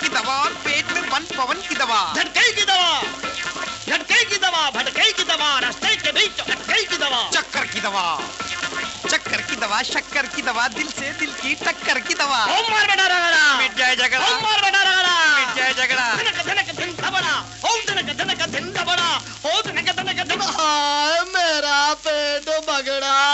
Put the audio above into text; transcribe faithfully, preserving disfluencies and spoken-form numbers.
की दवा और पेट में बंद पवन की दवा। झटके की दवा, झटके की दवा, भटके की दवा, रास्ते के बीच अटके की दवा। चक्कर की दवा, चक्कर की दवा, शक्कर की दवा, दिल से दिल की टक्कर की दवा। ओम मार बड़ा रगड़ा, मिट जाए झगड़ा, ओम मार बड़ा रगड़ा, मिट जाए झगड़ा। धनक धनक धिन दबड़ा, ओम धनक धनक धिन दबड़ा, ओ धनक धनक धिन। हाय मेरा पेट बगड़ा।